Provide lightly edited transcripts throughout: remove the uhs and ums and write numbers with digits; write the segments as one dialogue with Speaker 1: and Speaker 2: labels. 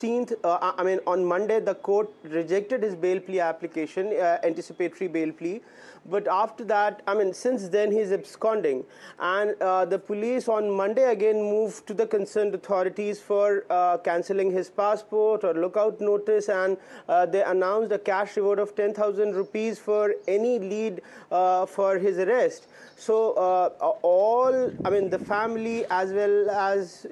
Speaker 1: 16th, on Monday, the court rejected his bail plea application, anticipatory bail plea. But after that, since then he's absconding. And the police on Monday again moved to the concerned authorities for cancelling his passport or lookout notice, and they announced a cash reward of 10,000 rupees for any lead for his arrest. So the family as well as,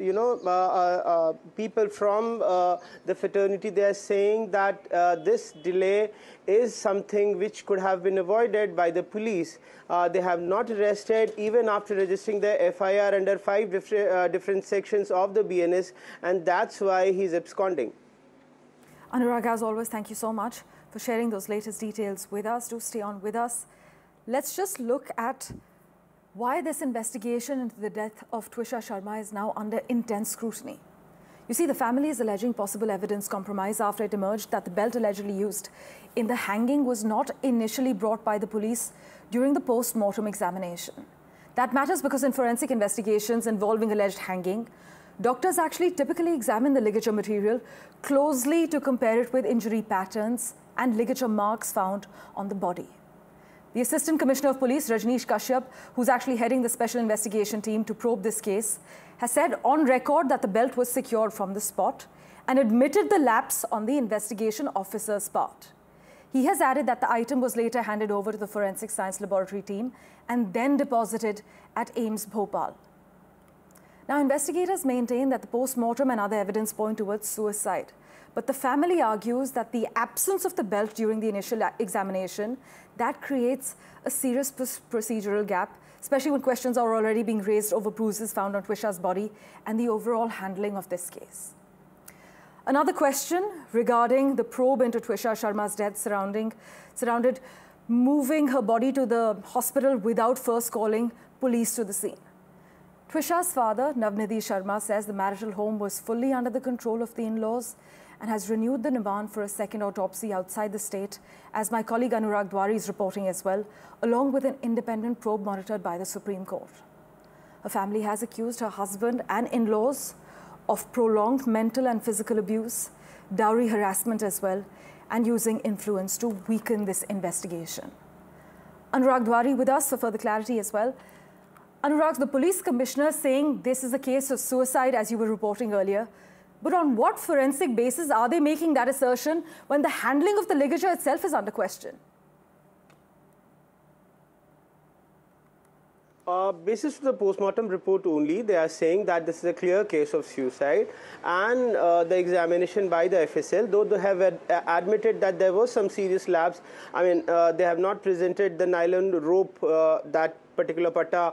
Speaker 1: people from the fraternity, they are saying that this delay is something which could have been avoided by the police. They have not arrested even after registering the FIR under 5 different sections of the BNS, and that's why he's absconding.
Speaker 2: Anurag, as always, thank you so much for sharing those latest details with us. Do stay on with us. Let's just look at why this investigation into the death of Twisha Sharma is now under intense scrutiny. You see, the family is alleging possible evidence compromise after it emerged that the belt allegedly used in the hanging was not initially brought by the police during the post-mortem examination. That matters because in forensic investigations involving alleged hanging, doctors actually typically examine the ligature material closely to compare it with injury patterns and ligature marks found on the body. The Assistant Commissioner of Police, Rajneesh Kashyap, who's actually heading the special investigation team to probe this case, has said on record that the belt was secured from the spot and admitted the lapse on the investigation officer's part. He has added that the item was later handed over to the Forensic Science Laboratory team and then deposited at AIIMS Bhopal. Now, investigators maintain that the post-mortem and other evidence point towards suicide. But the family argues that the absence of the belt during the initial examination, that creates a serious procedural gap, especially when questions are already being raised over bruises found on Twisha's body and the overall handling of this case. Another question regarding the probe into Twisha Sharma's death surrounded moving her body to the hospital without first calling police to the scene. Twisha's father, Navnidhi Sharma, says the marital home was fully under the control of the in-laws and has renewed the demand for a second autopsy outside the state, as my colleague Anurag Dwari is reporting as well, along with an independent probe monitored by the Supreme Court. Her family has accused her husband and in-laws of prolonged mental and physical abuse, dowry harassment as well, and using influence to weaken this investigation. Anurag Dwari with us for further clarity as well. Anurag, the police commissioner saying this is a case of suicide, as you were reporting earlier. But on what forensic basis are they making that assertion when the handling of the ligature itself is under question?
Speaker 1: Basis to the postmortem report only, they are saying that this is a clear case of suicide, and the examination by the FSL, though they have admitted that there was some serious lapse. They have not presented the nylon rope, that particular patta,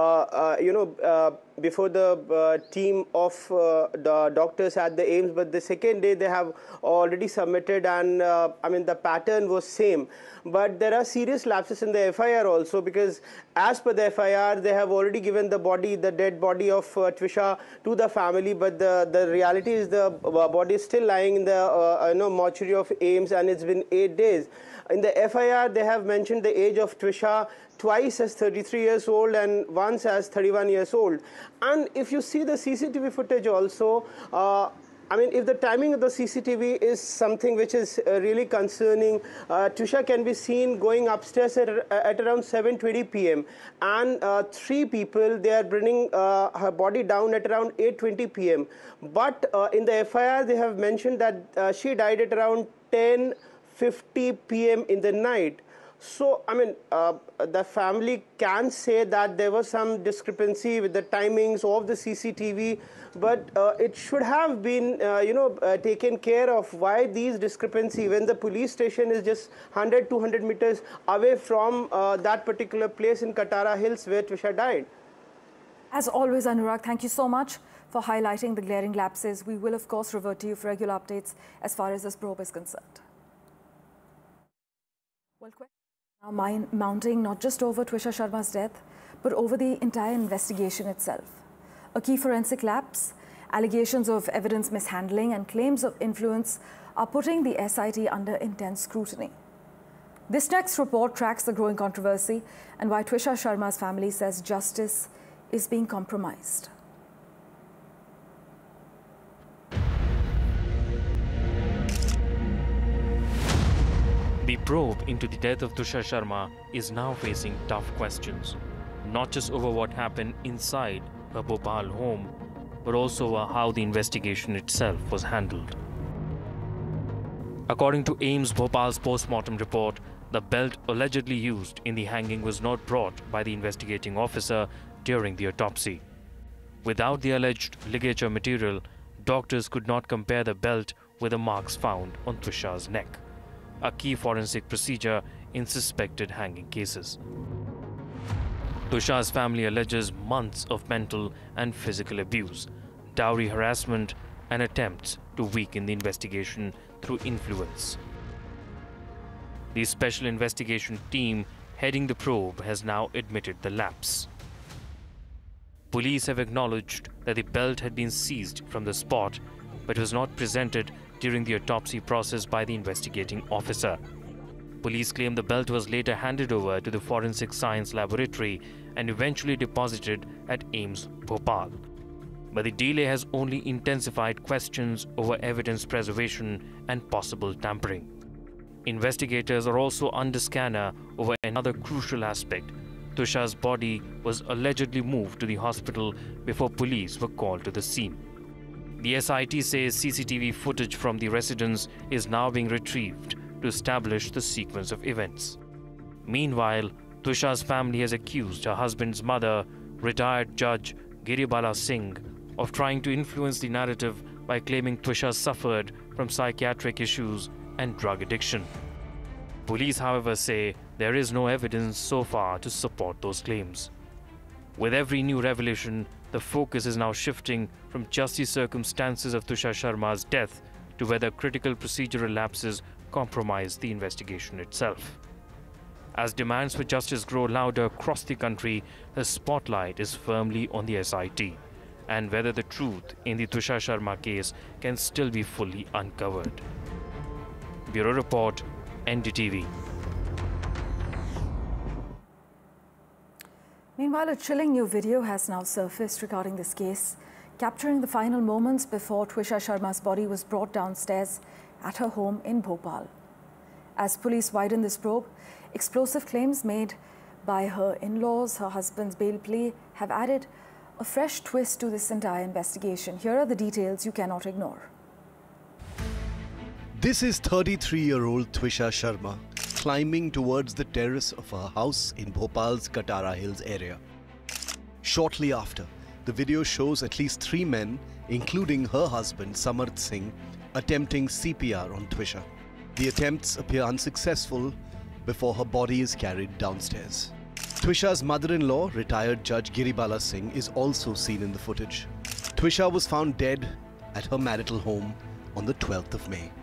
Speaker 1: before the team of the doctors at the AIIMS, but the second day they have already submitted, and the pattern was same. But there are serious lapses in the FIR also, because as per the FIR, they have already given the body, the dead body of Twisha to the family, but the reality is the body is still lying in the mortuary of AIIMS, and it's been 8 days. In the FIR, they have mentioned the age of Twisha twice as 33 years old and once as 31 years old. And if you see the CCTV footage also, if the timing of the CCTV is something which is really concerning, Twisha can be seen going upstairs at around 7:20 p.m. And 3 people, they are bringing her body down at around 8:20 p.m. But in the FIR, they have mentioned that she died at around 10:50 p.m. in the night. So, the family can say that there was some discrepancy with the timings of the CCTV, but it should have been, taken care of. Why these discrepancy when the police station is just 100-200 meters away from that particular place in Katara Hills where Twisha died?
Speaker 2: As always, Anurag, thank you so much for highlighting the glaring lapses. We will, of course, revert to you for regular updates as far as this probe is concerned. Well, now mounting not just over Twisha Sharma's death, but over the entire investigation itself. A key forensic lapse, allegations of evidence mishandling and claims of influence are putting the SIT under intense scrutiny. This next report tracks the growing controversy and why Twisha Sharma's family says justice is being compromised.
Speaker 3: The probe into the death of Tushar Sharma is now facing tough questions, not just over what happened inside her Bhopal home, but also over how the investigation itself was handled. According to AIIMS Bhopal's post-mortem report, the belt allegedly used in the hanging was not brought by the investigating officer during the autopsy. Without the alleged ligature material, doctors could not compare the belt with the marks found on Tushar's neck, a key forensic procedure in suspected hanging cases. Tushar's family alleges months of mental and physical abuse, dowry harassment, and attempts to weaken the investigation through influence. The special investigation team heading the probe has now admitted the lapse. Police have acknowledged that the belt had been seized from the spot, but was not presented during the autopsy process by the investigating officer. Police claim the belt was later handed over to the Forensic Science Laboratory and eventually deposited at AIIMS Bhopal. But the delay has only intensified questions over evidence preservation and possible tampering. Investigators are also under scanner over another crucial aspect. Tushar's body was allegedly moved to the hospital before police were called to the scene. The SIT says CCTV footage from the residence is now being retrieved to establish the sequence of events. Meanwhile, Tushar's family has accused her husband's mother, retired Judge Giribala Singh, of trying to influence the narrative by claiming Tushar suffered from psychiatric issues and drug addiction. Police, however, say there is no evidence so far to support those claims. With every new revelation, the focus is now shifting from just the circumstances of Tushar Sharma's death to whether critical procedural lapses compromise the investigation itself. As demands for justice grow louder across the country, the spotlight is firmly on the SIT and whether the truth in the Tushar Sharma case can still be fully uncovered. Bureau Report, NDTV.
Speaker 2: Meanwhile, a chilling new video has now surfaced regarding this case, capturing the final moments before Tushar Sharma's body was brought downstairs at her home in Bhopal. As police widen this probe, explosive claims made by her in-laws, her husband's bail plea, have added a fresh twist to this entire investigation. Here are the details you cannot ignore.
Speaker 4: This is 33-year-old Tushar Sharma climbing towards the terrace of her house in Bhopal's Katara Hills area. Shortly after, the video shows at least 3 men, including her husband Samarth Singh, attempting CPR on Tushar. The attempts appear unsuccessful before her body is carried downstairs. Tushar's mother-in-law, retired Judge Giribala Singh, is also seen in the footage. Tushar was found dead at her marital home on the 12th of May.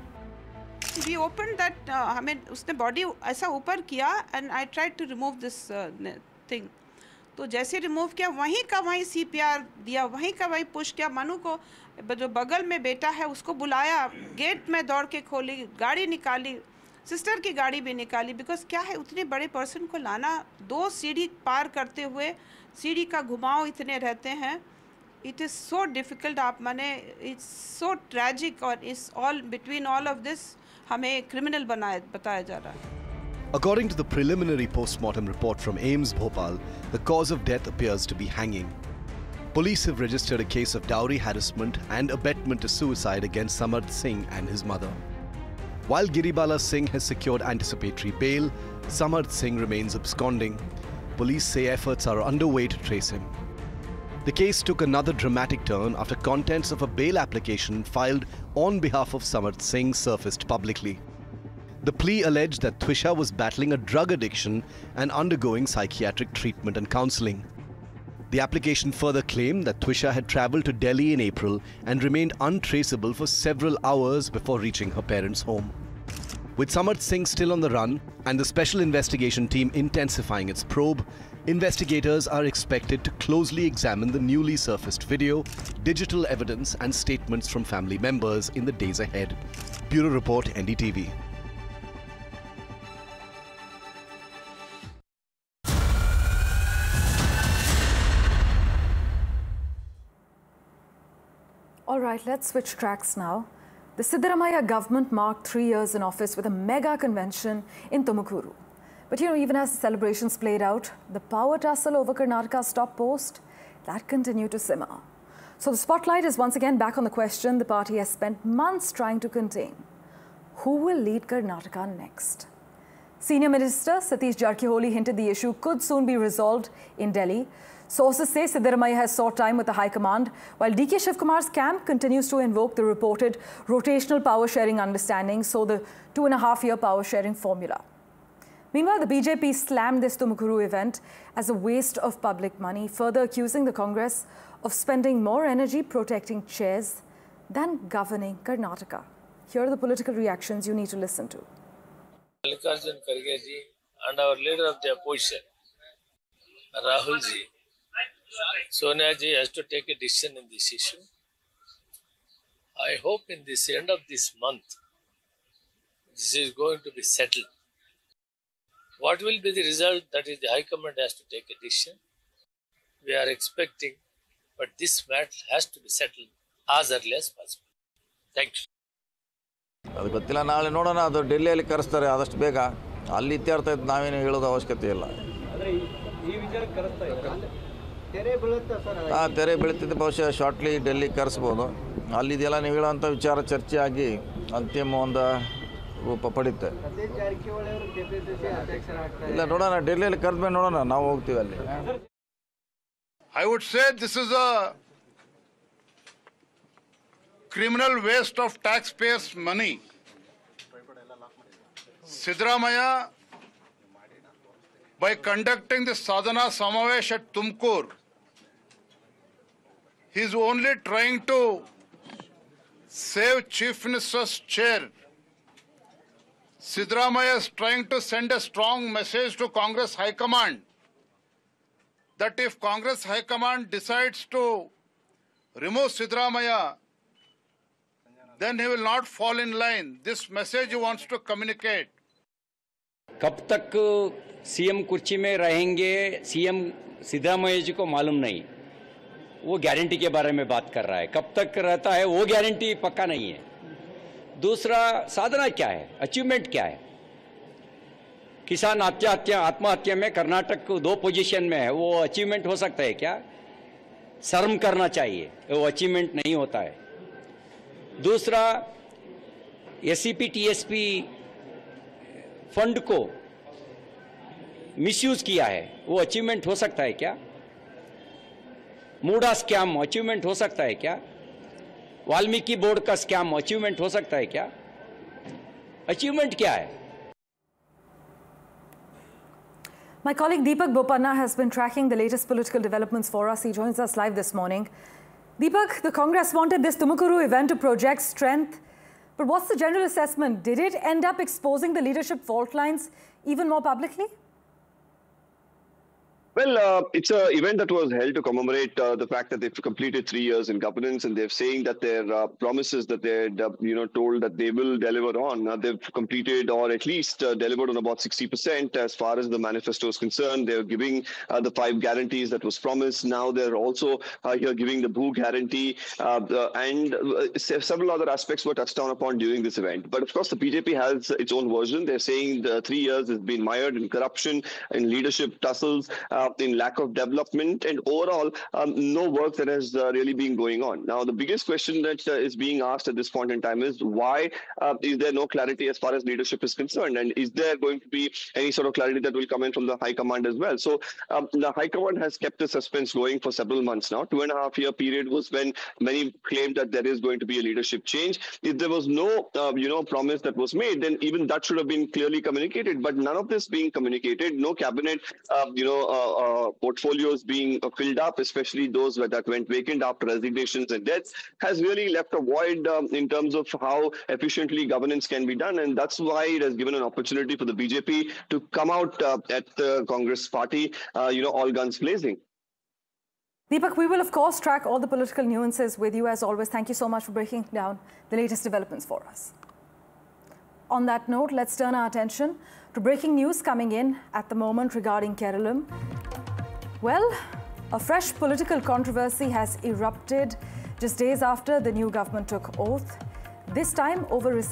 Speaker 5: We opened that, उसने body ऐसा ऊपर किया and I tried to remove this thing. तो जैसे remove किया वहीं का वहीं CPR दिया, वहीं का वहीं पुश किया. मनु को जो बगल में बेटा है उसको बुलाया, गेट में दौड़ के खोली, गाड़ी निकाली, सिस्टर की गाड़ी भी निकाली. बिकॉज क्या है, उतने बड़े पर्सन को लाना, 2 सीढ़ी पार करते हुए सीढ़ी का घुमाव इतने रहते हैं. It is so difficult. आप माने it's so tragic और is all between all of this हमें criminal बताया जा रहा है.
Speaker 4: According to the preliminary post-mortem report from AIIMS Bhopal, the cause of death appears to be hanging. Police have registered a case of dowry harassment and abetment to suicide against Samarth Singh and his mother. While Giribala Singh has secured anticipatory bail, Samarth Singh remains absconding. Police say efforts are underway to trace him. The case took another dramatic turn after contents of a bail application filed on behalf of Samarth Singh surfaced publicly. The plea alleged that Tushar was battling a drug addiction and undergoing psychiatric treatment and counselling. The application further claimed that Tushar had travelled to Delhi in April and remained untraceable for several hours before reaching her parents' home. With Samarth Singh still on the run and the special investigation team intensifying its probe, investigators are expected to closely examine the newly surfaced video, digital evidence and statements from family members in the days ahead. Bureau Report, NDTV.
Speaker 2: All right, let's switch tracks now. The Siddaramaiah government marked 3 years in office with a mega convention in Tumukuru. But even as the celebrations played out, the power tussle over Karnataka's top post, that continued to simmer. So the spotlight is once again back on the question the party has spent months trying to contain. Who will lead Karnataka next? Senior Minister Satish Jarkiholi hinted the issue could soon be resolved in Delhi. Sources say Siddaramaiah has sought time with the High Command, while DK Shivkumar's camp continues to invoke the reported rotational power sharing understanding, so the 2.5-year power sharing formula. Meanwhile, the BJP slammed this Tumukuru event as a waste of public money, further accusing the Congress of spending more energy protecting chairs than governing Karnataka. Here are the political reactions you need to listen to.
Speaker 6: Mallikarjun Kharge ji and our leader of the opposition, Rahul ji, Sonia ji has to take a decision in this issue. I hope in this end of this month, this is going to be settled. What will be the result? That is, the High Command has to take a decision. We are expecting, but this matter has to be settled as early as possible. Thank you.
Speaker 7: ಅದು ಗೊತ್ತಿಲ್ಲ, ನಾಳೆ ನೋಡೋಣ. ಅದು ಡೆಲ್ಲಿಯಲ್ಲಿ ಕರೆಸ್ತಾರೆ ಆದಷ್ಟು ಬೇಗ. ಅಲ್ಲಿ ಇತ್ಯರ್ಥ ಇತ್ತು, ನಾವೇನು ಹೇಳೋದು ಅವಶ್ಯಕತೆ ಇಲ್ಲ. ತೆರೆ ಬೀಳ್ತಿದ್ದು ಬಹುಶಃ ಶಾರ್ಟ್ಲಿ ಡೆಲ್ಲಿ ಕರೆಸ್ಬೋದು. ಅಲ್ಲಿದೆಲ್ಲ ನೀವು ಹೇಳೋಂಥ ವಿಚಾರ ಚರ್ಚೆ ಆಗಿ ಅಂತಿಮ ಒಂದು ರೂಪ ಪಡೆಯುತ್ತೆ. ಇಲ್ಲ, ನೋಡೋಣ, ಡೆಲ್ಲಿಯಲ್ಲಿ ಕರೆದ್ಮೇಲೆ ನೋಡೋಣ, ನಾವು ಹೋಗ್ತೀವಿ ಅಲ್ಲಿ.
Speaker 8: I would say this is a criminal waste of taxpayers' money. Siddaramaiah, by conducting the Sadhana Samavesh at Tumkur, he is only trying to save Chief Minister's chair. Siddaramaiah is trying to send a strong message to Congress High Command that if Congress High Command decides to remove Siddaramaiah, then he will not fall in line. This message he wants to communicate.
Speaker 9: कब तक CM कुर्सी में रहेंगे CM Siddaramaiah जी को मालूम नहीं. वो guarantee के बारे में बात कर रहा है. कब तक रहता है वो गारंटी पक्का नहीं है. दूसरा, साधना क्या है, अचीवमेंट क्या है? किसान आत्महत्या में कर्नाटक 2 पोजीशन में है. वो अचीवमेंट हो सकता है क्या? शर्म करना चाहिए, वो अचीवमेंट नहीं होता है. दूसरा, एससीपी टीएसपी फंड को मिसयूज किया है, वो अचीवमेंट हो सकता है क्या? मूडा स्कैम अचीवमेंट हो सकता है क्या? वाल्मीकि बोर्ड का स्कैम अचीवमेंट हो सकता है क्या? अचीवमेंट क्या है?
Speaker 2: My colleague Deepak Bopanna has been tracking the latest political developments for us. He joins us live this morning. Deepak, the Congress wanted this Tumukuru event to project strength, but what's the general assessment? Did it end up exposing the leadership fault lines even more publicly?
Speaker 10: Well, it's an event that was held to commemorate the fact that they've completed 3 years in governance, and they're saying that their promises that they had, told that they will deliver on, they've completed or at least delivered on about 60% as far as the manifesto is concerned. They're giving the 5 guarantees that was promised. Now they're also here giving the Bhoo guarantee, and several other aspects were touched upon during this event. But of course, the BJP has its own version. They're saying the 3 years has been mired in corruption, in leadership tussles, in lack of development, and overall no work that has really been going on. Now, the biggest question that is being asked at this point in time is why is there no clarity as far as leadership is concerned, and is there going to be any sort of clarity that will come in from the High Command as well? So the High Command has kept the suspense going for several months now. 2.5-year period was when many claimed that there is going to be a leadership change. If there was no promise that was made, then even that should have been clearly communicated. But none of this being communicated, no cabinet portfolios being filled up, especially those that went vacant after resignations and deaths, has really left a void in terms of how efficiently governance can be done. And that's why it has given an opportunity for the BJP to come out at the Congress party, all guns blazing.
Speaker 2: Deepak, we will of course track all the political nuances with you as always. Thank you so much for breaking down the latest developments for us. On that note, let's turn our attention to breaking news coming in at the moment regarding Keralam. Well, a fresh political controversy has erupted just days after the new government took oath. this time over